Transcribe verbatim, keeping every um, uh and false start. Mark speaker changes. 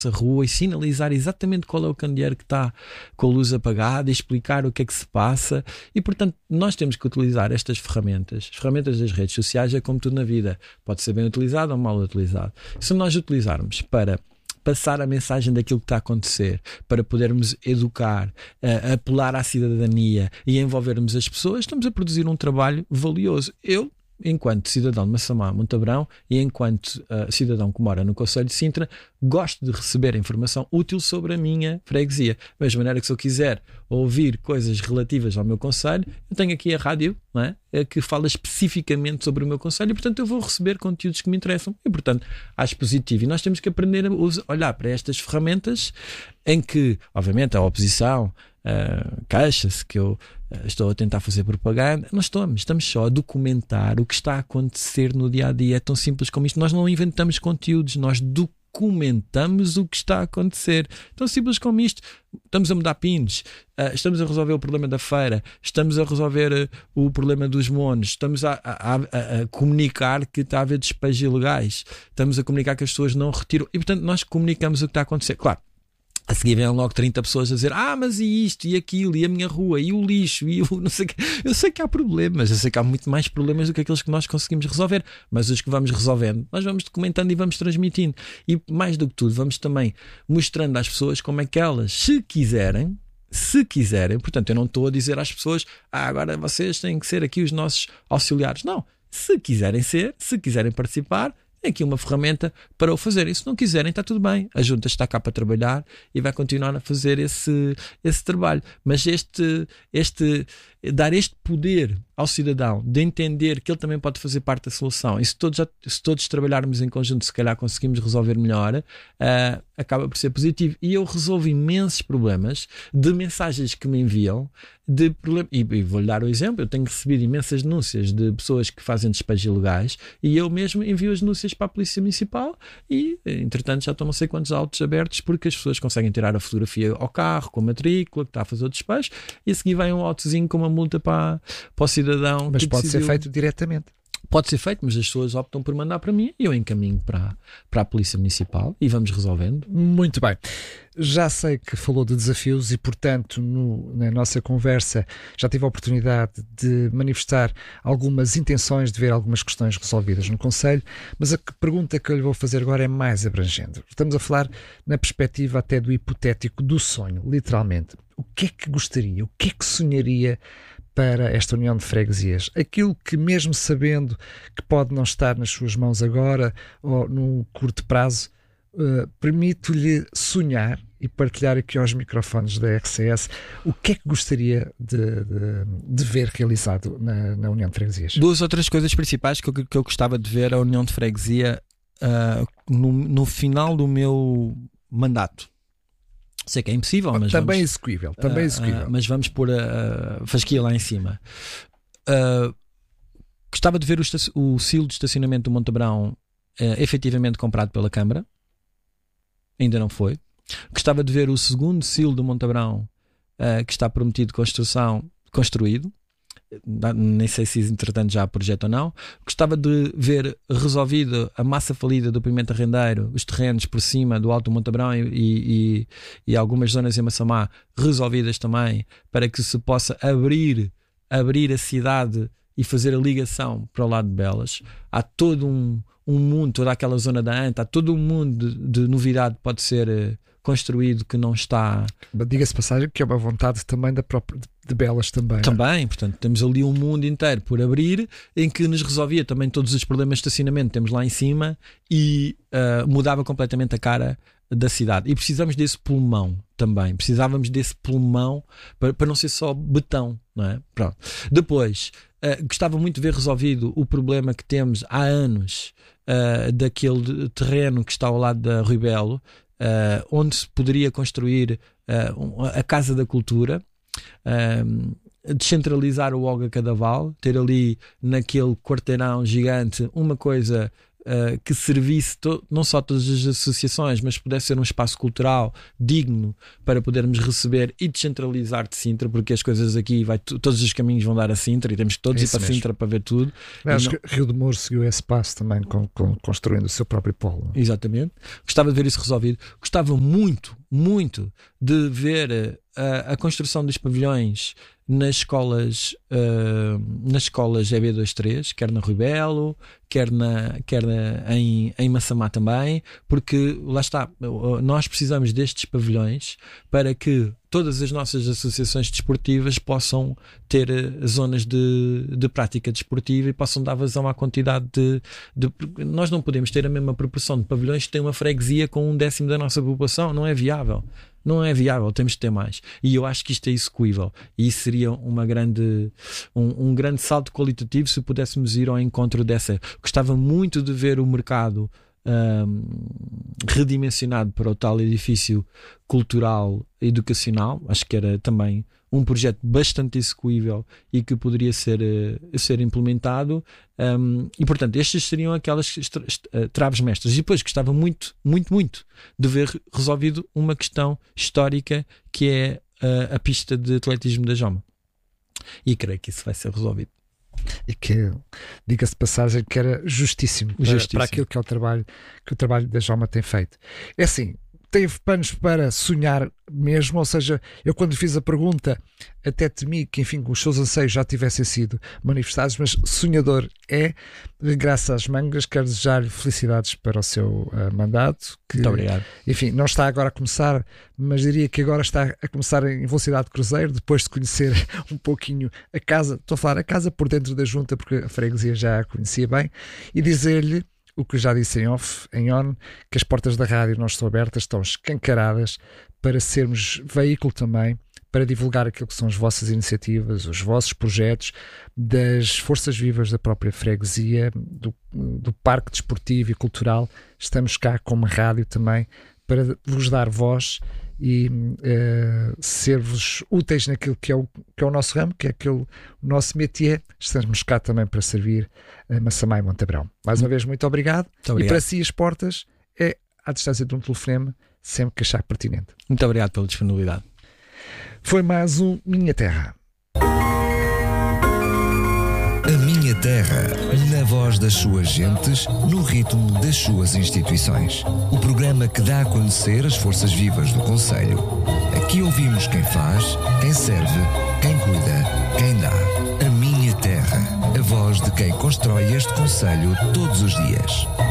Speaker 1: rua e sinalizar exatamente qual é o candeeiro que está com a luz apagada e explicar o que é que se passa. E portanto nós temos que utilizar estas ferramentas. As ferramentas das redes sociais é como tudo na vida, pode ser bem utilizado ou mal utilizado. Se nós utilizarmos para passar a mensagem daquilo que está a acontecer, para podermos educar, uh, apelar à cidadania e envolvermos as pessoas, estamos a produzir um trabalho valioso. Eu, enquanto cidadão de Massamá, Montabrão, e enquanto uh, cidadão que mora no Concelho de Sintra, gosto de receber informação útil sobre a minha freguesia. Da mesma maneira que se eu quiser ouvir coisas relativas ao meu concelho, eu tenho aqui a rádio, não é? Que fala especificamente sobre o meu concelho e, portanto, eu vou receber conteúdos que me interessam. E, portanto, acho positivo. E nós temos que aprender a olhar para estas ferramentas em que, obviamente, a oposição Uh, queixa-se que eu uh, estou a tentar fazer propaganda. Não estamos, estamos só a documentar o que está a acontecer no dia a dia. É tão simples como isto. Nós não inventamos conteúdos, nós documentamos o que está a acontecer. Tão simples como isto. Estamos a mudar pins, uh, estamos a resolver o problema da feira, estamos a resolver uh, o problema dos monos, estamos a, a, a, a comunicar que está a haver despejos ilegais, estamos a comunicar que as pessoas não retiram. E portanto nós comunicamos o que está a acontecer. Claro, a seguir vêm logo trinta pessoas a dizer: ah, mas e isto, e aquilo, e a minha rua, e o lixo, e o não sei o quê. Eu sei que há problemas, eu sei que há muito mais problemas do que aqueles que nós conseguimos resolver, mas os que vamos resolvendo, nós vamos documentando e vamos transmitindo. E mais do que tudo, vamos também mostrando às pessoas como é que elas, se quiserem, se quiserem, portanto, eu não estou a dizer às pessoas: ah, agora vocês têm que ser aqui os nossos auxiliares. Não, se quiserem ser, se quiserem participar, é aqui uma ferramenta para o fazer. E se não quiserem, está tudo bem. A junta está cá para trabalhar e vai continuar a fazer esse, esse trabalho. Mas este, este, dar este poder ao cidadão de entender que ele também pode fazer parte da solução, e se todos, se todos trabalharmos em conjunto, se calhar conseguimos resolver melhor, uh, acaba por ser positivo. E eu resolvo imensos problemas de mensagens que me enviam, de problem... e, e vou-lhe dar o exemplo. Eu tenho recebido imensas denúncias de pessoas que fazem despejos ilegais e eu mesmo envio as denúncias para a Polícia Municipal e, entretanto, já estão não sei quantos autos abertos porque as pessoas conseguem tirar a fotografia ao carro com a matrícula que está a fazer o despejo e a seguir vem um autozinho com uma multa para, para o cidadão.
Speaker 2: Mas pode
Speaker 1: decidiu...
Speaker 2: ser feito diretamente.
Speaker 1: Pode ser feito, mas as pessoas optam por mandar para mim e eu encaminho para, para a Polícia Municipal e vamos resolvendo.
Speaker 2: Muito bem. Já sei que falou de desafios e, portanto, no, na nossa conversa já tive a oportunidade de manifestar algumas intenções de ver algumas questões resolvidas no Conselho, mas a pergunta que eu lhe vou fazer agora é mais abrangente. Estamos a falar na perspectiva até do hipotético, do sonho, literalmente. O que é que gostaria, o que é que sonharia para esta união de freguesias? Aquilo que, mesmo sabendo que pode não estar nas suas mãos agora ou num curto prazo, uh, permito-lhe sonhar e partilhar aqui aos microfones da R C S o que é que gostaria de, de, de ver realizado na, na União de Freguesias.
Speaker 1: Duas outras coisas principais que eu, que eu gostava de ver a União de Freguesia uh, no, no final do meu mandato. Sei que é impossível, mas
Speaker 2: também
Speaker 1: vamos,
Speaker 2: execuível, também execuível.
Speaker 1: Uh, uh, mas vamos pôr a, a fasquia lá em cima. Uh, gostava de ver o, o silo de estacionamento do Montabrão uh, efetivamente comprado pela Câmara. Ainda não foi. Gostava de ver o segundo silo do Montabrão uh, que está prometido de construção construído. Nem sei se entretanto já há projeto ou não. Gostava de ver resolvido a massa falida do Pimenta Rendeiro, os terrenos por cima do Alto Montabrão e, e, e algumas zonas em Massamá resolvidas também, para que se possa abrir, abrir a cidade e fazer a ligação para o lado de Belas. Há todo um, um mundo, toda aquela zona da Anta, há todo um mundo de, de novidade que pode ser uh, construído que não está...
Speaker 2: Diga-se passagem que é uma vontade também da própria, de Belas também.
Speaker 1: Também, portanto, temos ali um mundo inteiro por abrir, em que nos resolvia também todos os problemas de estacionamento que temos lá em cima e uh, mudava completamente a cara da cidade. E precisamos desse pulmão também. Precisávamos desse pulmão para, para não ser só betão, não é? Pronto. Depois, uh, gostava muito de ver resolvido o problema que temos há anos uh, daquele terreno que está ao lado da Rui Belo, Uh, onde se poderia construir uh, um, a Casa da Cultura, uh, descentralizar o Olga Cadaval, ter ali naquele quarteirão gigante uma coisa uh, que servisse to- não só todas as associações, mas pudesse ser um espaço cultural digno para podermos receber e descentralizar de Sintra, porque as coisas aqui, vai, t- todos os caminhos vão dar a Sintra e temos que todos
Speaker 2: É
Speaker 1: ir para
Speaker 2: isso mesmo.
Speaker 1: Sintra para ver tudo.
Speaker 2: Acho
Speaker 1: E não-
Speaker 2: que Rio de Moro seguiu esse passo também, com, com, construindo o seu próprio polo.
Speaker 1: Exatamente. Gostava de ver isso resolvido. Gostava muito, muito de ver a, a construção dos pavilhões nas escolas, uh, nas escolas E B vinte e três, quer na Rui Belo, quer, na, quer na, em, em Massamá também, porque lá está, nós precisamos destes pavilhões para que todas as nossas associações desportivas possam ter uh, zonas de, de prática desportiva e possam dar vazão à quantidade de, de. Nós não podemos ter a mesma proporção de pavilhões que tem uma freguesia com um décimo da nossa população, não é viável. Não é viável, temos de ter mais. E eu acho que isto é execuível. E isso seria uma grande, um, um grande salto qualitativo se pudéssemos ir ao encontro dessa. Gostava muito de ver o mercado um, redimensionado para o tal edifício cultural educacional. Acho que era também um projeto bastante execuível e que poderia ser, uh, ser implementado. Um, e portanto, estas seriam aquelas estra- est- uh, traves mestras. E depois gostava muito, muito, muito de ver resolvido uma questão histórica que é uh, a pista de atletismo da Joma. E creio que isso vai ser resolvido.
Speaker 2: E que, diga-se de passagem, que era justíssimo, para,
Speaker 1: Justíssimo.
Speaker 2: para aquilo que é o trabalho que o trabalho da Joma tem feito. É assim, teve panos para sonhar mesmo, ou seja, eu quando fiz a pergunta até temi que, enfim, os seus anseios já tivessem sido manifestados, mas sonhador é, graças às mangas. Quero desejar-lhe felicidades para o seu uh, mandato, que,
Speaker 1: Muito obrigado.
Speaker 2: enfim, não está agora a começar, mas diria que agora está a começar em velocidade de cruzeiro, depois de conhecer um pouquinho a casa, estou a falar a casa por dentro da junta, porque a freguesia já a conhecia bem, e dizer-lhe o que já disse em off, em on, que as portas da rádio não estão abertas, estão escancaradas para sermos veículo também para divulgar aquilo que são as vossas iniciativas, os vossos projetos, das forças vivas da própria freguesia, do, do parque desportivo e cultural. Estamos cá como rádio também para vos dar voz e uh, ser-vos úteis naquilo que é, o, que é o nosso ramo, que é aquele, o nosso métier. Estamos cá também para servir a Massamá e Montabrão. Mais uma vez, muito obrigado.
Speaker 1: Muito obrigado.
Speaker 2: E para si as portas é à distância de um telefonema, sempre que achar pertinente.
Speaker 1: Muito obrigado pela disponibilidade.
Speaker 2: Foi mais um Minha Terra.
Speaker 3: A Minha Terra, na voz das suas gentes, no ritmo das suas instituições. O programa que dá a conhecer as forças vivas do concelho. Aqui ouvimos quem faz, quem serve, quem cuida, quem dá. A Minha Terra, a voz de quem constrói este concelho todos os dias.